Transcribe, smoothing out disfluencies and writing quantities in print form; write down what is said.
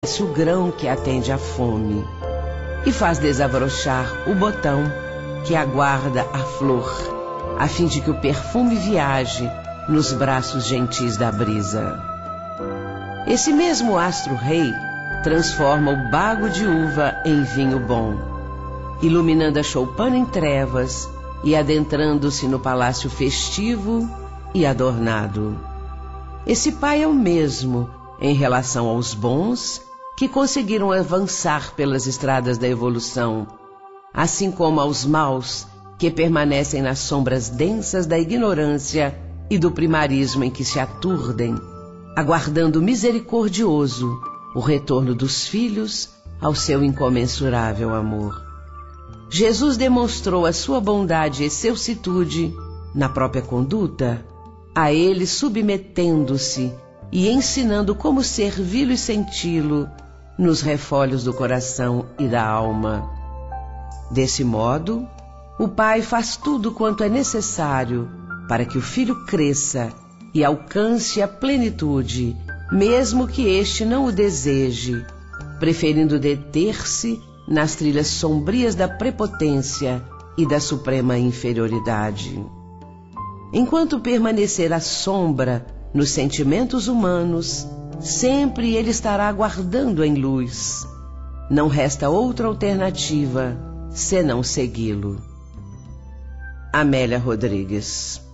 o grão que atende à fome e faz desabrochar o botão que aguarda a flor, a fim de que o perfume viaje nos braços gentis da brisa. Esse mesmo astro-rei transforma o bago de uva em vinho bom, iluminando a choupana em trevas e adentrando-se no palácio festivo e adornado. Esse pai é o mesmo em relação aos bons que conseguiram avançar pelas estradas da evolução, assim como aos maus que permanecem nas sombras densas da ignorância e do primarismo em que se aturdem, aguardando misericordioso o retorno dos filhos ao seu incomensurável amor. Jesus demonstrou a sua bondade e excelsitude na própria conduta, a ele submetendo-se e ensinando como servi-lo e senti-lo nos refolhos do coração e da alma. Desse modo, o Pai faz tudo quanto é necessário para que o Filho cresça e alcance a plenitude, mesmo que este não o deseje, preferindo deter-se nas trilhas sombrias da prepotência e da suprema inferioridade. Enquanto permanecer à sombra nos sentimentos humanos, sempre ele estará aguardando em luz. Não resta outra alternativa senão segui-lo. Amélia Rodrigues.